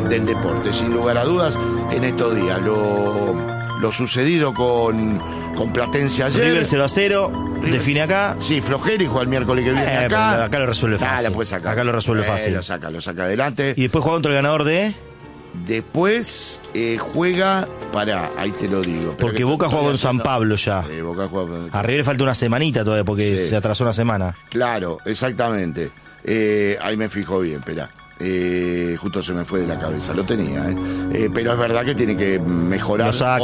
del deporte, sin lugar a dudas, en estos días. Lo sucedido con Platense ayer. River 0-0, define acá. Sí, flojera y juega el miércoles que viene acá. Acá lo resuelve fácil. La puede sacar. Acá lo resuelve fácil. Lo saca adelante. Y después juega contra el ganador de... Después juega... ahí te lo digo. Porque Boca juega con San Pablo ya. Boca juega con... A River le falta una semanita todavía porque sí, se atrasó una semana. Claro, exactamente. Ahí me fijo bien, espera. Justo se me fue de la cabeza, lo tenía, pero es verdad que tiene que mejorar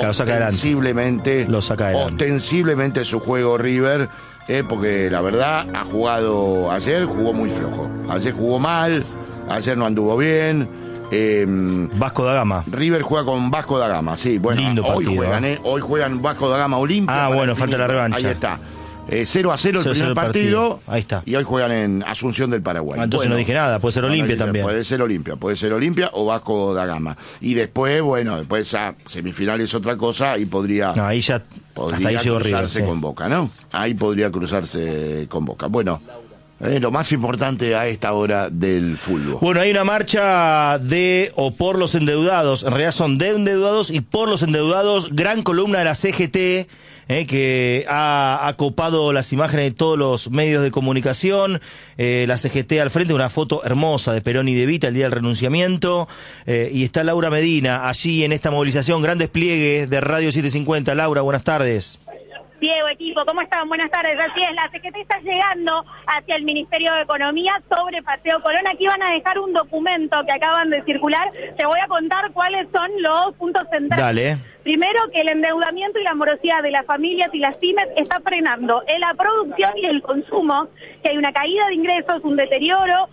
ostensiblemente su juego River, porque la verdad jugó muy flojo, ayer jugó mal, ayer no anduvo bien. Vasco da Gama. River juega con Vasco da Gama, sí, bueno, lindo partido, hoy juegan Vasco da Gama Olimpia. Bueno, falta la revancha. Ahí está. 0-0 el primer partido. Ahí está. Y hoy juegan en Asunción del Paraguay. Entonces no dije nada, puede ser Olimpia también. Puede ser Olimpia o Vasco da Gama. Y después a semifinal es otra cosa y podría hasta ahí llegó cruzarse River, con Boca, ¿no? Ahí podría cruzarse con Boca. Bueno, lo más importante a esta hora del fútbol. Bueno, hay una marcha por los endeudados. En realidad son de endeudados y por los endeudados. Gran columna de la CGT. Que ha copado las imágenes de todos los medios de comunicación, la CGT al frente, una foto hermosa de Perón y de Evita el día del renunciamiento, y está Laura Medina allí en esta movilización, gran despliegue de Radio 750. Laura, buenas tardes. Diego, equipo, ¿cómo están? Buenas tardes. Así es, la CGT está llegando hacia el Ministerio de Economía sobre Paseo Colón. Aquí van a dejar un documento que acaban de circular. Te voy a contar cuáles son los puntos centrales. Dale. Primero, que el endeudamiento y la morosidad de las familias y las pymes está frenando en la producción y el consumo, que hay una caída de ingresos, un deterioro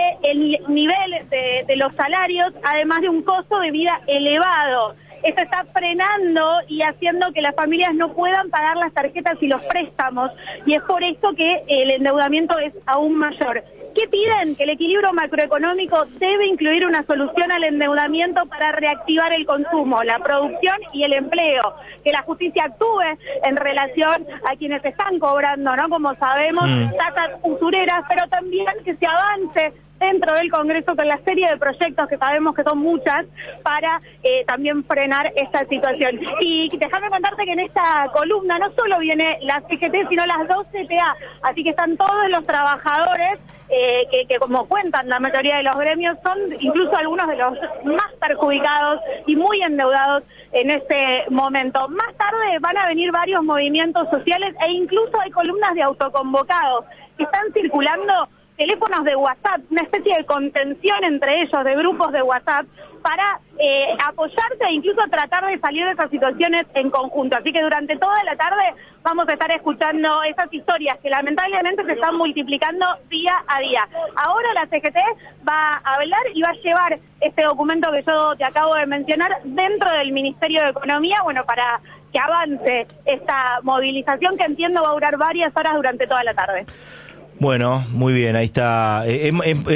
del nivel de los salarios, además de un costo de vida elevado. Esto está frenando y haciendo que las familias no puedan pagar las tarjetas y los préstamos, y es por esto que el endeudamiento es aún mayor. ¿Qué piden? Que el equilibrio macroeconómico debe incluir una solución al endeudamiento para reactivar el consumo, la producción y el empleo. Que la justicia actúe en relación a quienes están cobrando, ¿no? Como sabemos, tasas usureras, pero también que se avance dentro del Congreso con la serie de proyectos que sabemos que son muchas para también frenar esta situación. Y déjame contarte que en esta columna no solo viene la CGT, sino las dos CTA, así que están todos los trabajadores que como cuentan la mayoría de los gremios, son incluso algunos de los más perjudicados y muy endeudados en este momento. Más tarde van a venir varios movimientos sociales e incluso hay columnas de autoconvocados que están circulando, teléfonos de WhatsApp, una especie de contención entre ellos, de grupos de WhatsApp, para apoyarse e incluso tratar de salir de esas situaciones en conjunto. Así que durante toda la tarde vamos a estar escuchando esas historias que lamentablemente se están multiplicando día a día. Ahora la CGT va a hablar y va a llevar este documento que yo te acabo de mencionar dentro del Ministerio de Economía, bueno, para que avance esta movilización que entiendo va a durar varias horas durante toda la tarde. Bueno, muy bien, ahí está. ¿Es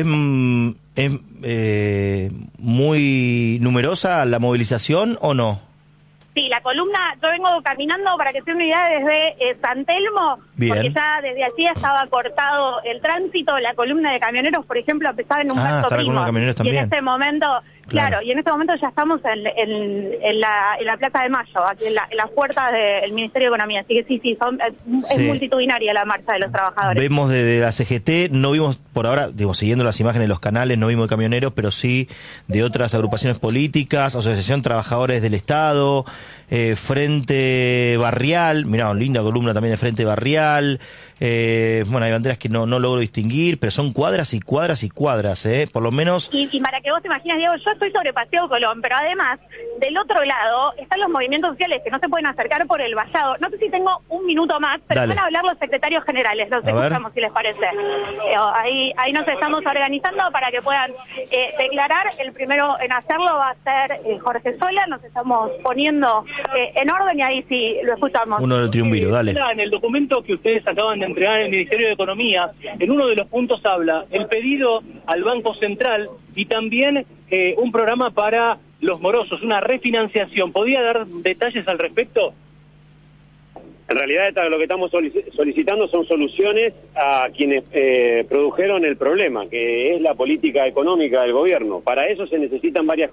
muy numerosa la movilización o no? Sí, la columna, yo vengo caminando, para que se den una idea, desde San Telmo, bien, porque ya desde allí estaba cortado el tránsito. La columna de camioneros, por ejemplo, empezaba en un Puerto Primo, y en este momento... Claro, y en este momento ya estamos en la Plaza de Mayo, aquí en las puertas del Ministerio de Economía. Así que sí, es multitudinaria la marcha de los trabajadores. Vemos desde la CGT, no vimos por ahora, siguiendo las imágenes de los canales, no vimos de camioneros, pero sí de otras agrupaciones políticas, Asociación Trabajadores del Estado, Frente Barrial, mirá, linda columna también de Frente Barrial. Bueno, hay banderas que no logro distinguir, pero son cuadras y cuadras y cuadras, por lo menos. Y para que vos te imagines, Diego, yo estoy sobre Paseo Colón, pero además, del otro lado, están los movimientos sociales que no se pueden acercar por el vallado. No sé si tengo un minuto más, pero Dale. van a hablar los secretarios generales, los escuchamos si les parece. Ahí nos estamos organizando para que puedan declarar. El primero en hacerlo va a ser Jorge Sola, nos estamos poniendo en orden y ahí sí lo escuchamos. Uno del triunviro, dale. En el documento que ustedes acaban de entregar en el Ministerio de Economía, en uno de los puntos habla el pedido al Banco Central y también un programa para los morosos, una refinanciación. ¿Podría dar detalles al respecto? En realidad lo que estamos solicitando son soluciones a quienes produjeron el problema, que es la política económica del gobierno. Para eso se necesitan varias